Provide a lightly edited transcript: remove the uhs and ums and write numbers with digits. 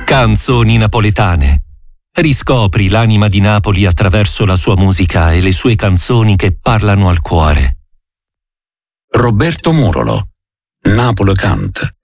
Canzoni napoletane. Riscopri l'anima di Napoli attraverso la sua musica e le sue canzoni che parlano al cuore. Roberto Murolo, Napoli Cant.